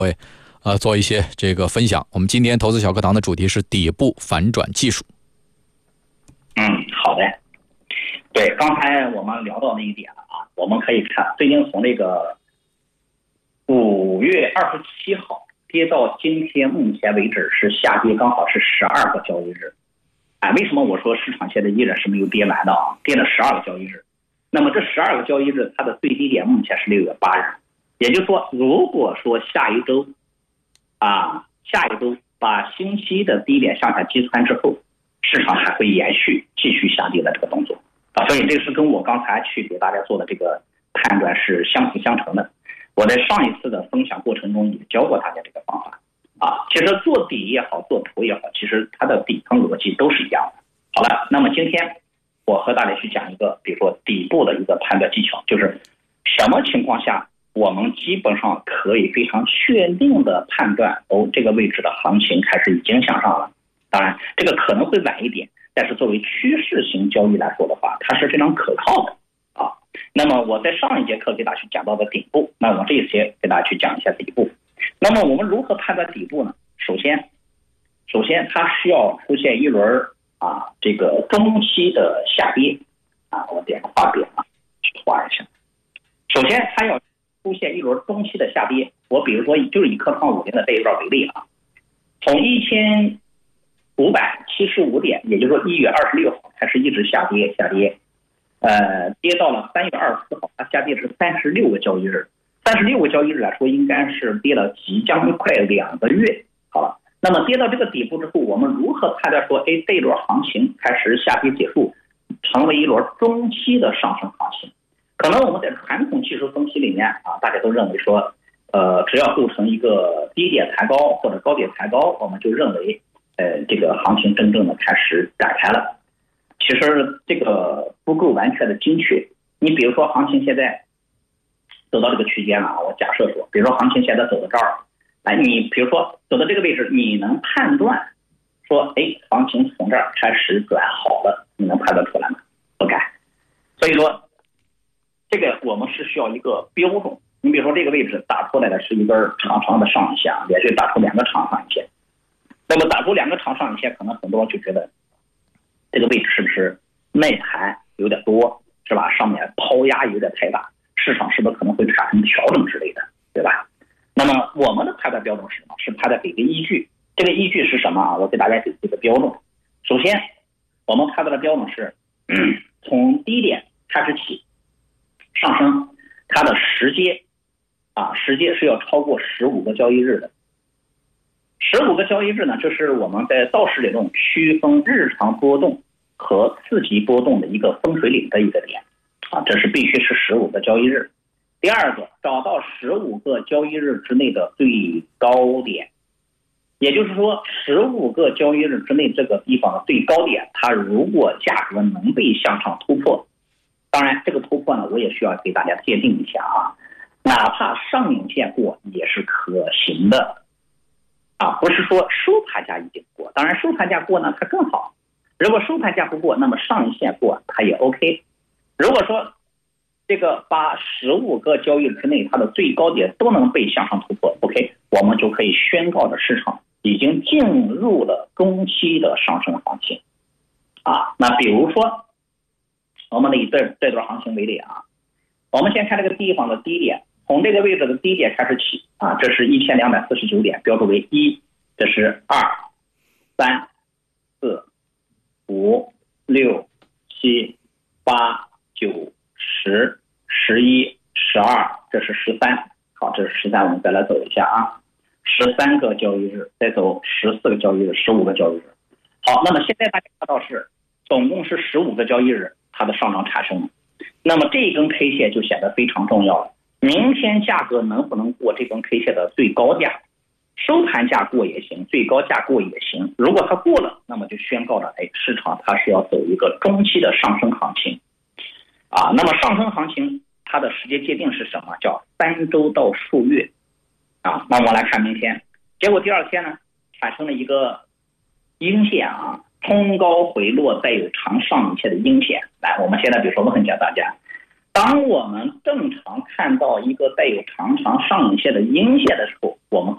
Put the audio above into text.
会做一些这个分享。我们今天投资小课堂的主题是底部反转技术。 好的。对，刚才我们聊到那一点了啊，我们可以看最近从这个5月27号跌到今天目前为止是下跌，刚好是12个交易日。为什么我说市场现在依然是没有跌完的啊？跌了12个交易日。那么这12个交易日它的最低点目前是6月8日，也就是说，如果说下一周把星期的低点向下击穿之后，市场还会延续继续下跌的这个动作所以这是跟我刚才去给大家做的这个判断是相辅相成的。我在上一次的分享过程中也教过大家这个方法其实做底也好，做图也好，其实它的底层逻辑都是一样的。好了，那么今天我和大家去讲一个比如说底部的一个判断技巧，就是什么情况下我们基本上可以非常确定的判断这个位置的行情开始已经向上了。当然这个可能会晚一点，但是作为趋势型交易来说的话，它是非常可靠的那么我在上一节课给大家去讲到的顶部，那我这一节给大家去讲一下底部。那么我们如何判断底部呢？首先它需要出现一轮这个中期的下跌我点个画笔去画一下。首先它要出现一轮中期的下跌，我比如说就是以科创50的这一段为例从1575点，也就是说1月26号开始一直下跌，跌到了3月24号，它下跌是36个交易日，36个交易日来说应该是跌了即将快2个月。好了，那么跌到这个底部之后，我们如何判断说这一轮行情开始下跌结束，成为一轮中期的上升行情？可能我们在传统技术分析里面大家都认为说只要构成一个低点抬高或者高点抬高，我们就认为这个行情真正的开始展开了。其实这个不够完全的精确。你比如说行情现在走到这个区间了我假设说比如说行情现在走到这儿你比如说走到这个位置，你能判断说行情从这儿开始转好了，你能判断出来吗？不敢。所以说这个我们是需要一个标准。你比如说这个位置打出来的是一根长长的上影线，连续打出2个长上影线，那么打出2个长上影线，可能很多人就觉得这个位置是不是卖盘有点多，是吧？上面抛压有点太大，市场是不是可能会产生调整之类的，对吧？那么我们的判断标准是什么？是判断给个依据。这个依据是什么我给大家给这个标准。首先我们判断的标准是从低点开始起上升，它的时阶是要超过15个交易日的。15个交易日呢，这是我们在道氏理论区分日常波动和次级波动的一个分水岭的一个点这是必须是15个交易日。第二个，找到15个交易日之内的最高点，也就是说15个交易日之内这个地方的最高点，它如果价格能被向上突破，当然这个突破呢我也需要给大家界定一下哪怕上影线过也是可行的不是说收盘价一定过，当然收盘价过呢它更好，如果收盘价不过，那么上影线过它也 OK。 如果说这个把15个交易日之内它的最高点都能被向上突破 OK， 我们就可以宣告的市场已经进入了中期的上升行情那比如说我们以这段行情为例我们先看这个地方的低点，从这个位置的低点开始起这是1249点，标注为1，这是2、3、4、5、6、7、8、9、10、11、12，这是13。好，这是13，我们再来走一下13个交易日，再走14个交易日，15个交易日。好，那么现在大家看到是总共是15个交易日它的上涨产生了，那么这一根 K 线就显得非常重要了。明天价格能不能过这根 K 线的最高价，收盘价过也行，最高价过也行。如果它过了，那么就宣告了市场它是要走一个中期的上升行情那么上升行情它的时间界定是什么？叫3周到数月那我们来看明天，结果第二天呢产生了一个阴线冲高回落再有长上影线的阴线。来，我们现在比如说问一下大家， 当我们正常看到一个带有长长上影线的阴线的时候，我们